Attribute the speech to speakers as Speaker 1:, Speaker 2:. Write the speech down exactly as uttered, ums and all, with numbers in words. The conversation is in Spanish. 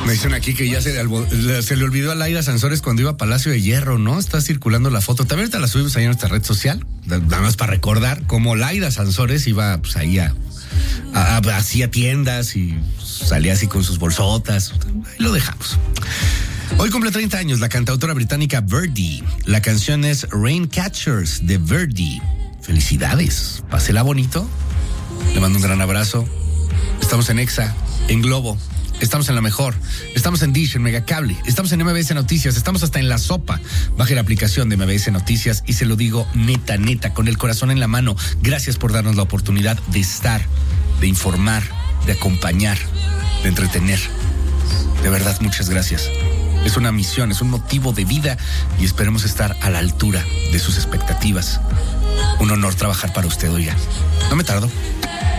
Speaker 1: Me dicen aquí que ya se, se le olvidó a Laida Sansores cuando iba a Palacio de Hierro, ¿no? Está circulando la foto. También ahorita la subimos ahí en nuestra red social, nada más para recordar cómo Laida Sansores iba pues ahí a, a, a hacía tiendas y salía así con sus bolsotas. Ahí lo dejamos. Hoy cumple treinta años la cantautora británica Verdi. La canción es Raincatchers de Verdi. Felicidades. Pásela bonito. Le mando un gran abrazo. Estamos en Exa, en Globo. Estamos en La Mejor, estamos en Dish, en Megacable, estamos en M B S Noticias, estamos hasta en La Sopa. Baje la aplicación de M B S Noticias y se lo digo neta, neta, con el corazón en la mano. Gracias por darnos la oportunidad de estar, de informar, de acompañar, de entretener. De verdad, muchas gracias. Es una misión, es un motivo de vida y esperemos estar a la altura de sus expectativas. Un honor trabajar para usted, oiga. No me tardo.